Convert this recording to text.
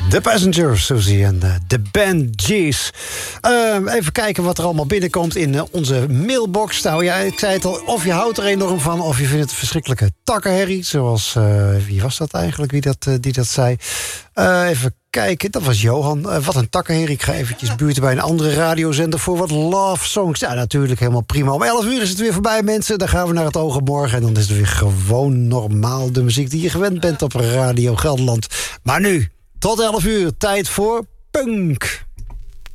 The Passengers, Susie en de Banshees. Even kijken wat er allemaal binnenkomt in onze mailbox. Nou ja, ik zei het al, of je houdt er enorm van... of je vindt het een verschrikkelijke takkenherrie. Zoals, wie was dat eigenlijk, die dat zei? Even kijken, dat was Johan. Wat een takkenherrie. Ik ga eventjes buurten bij een andere radiozender... voor wat love songs. Ja, natuurlijk, helemaal prima. Om 11 uur is het weer voorbij, mensen. Dan gaan we naar het oog op morgen. En dan is het weer gewoon normaal de muziek die je gewend bent op Radio Gelderland. Maar nu... tot 11 uur, tijd voor punk.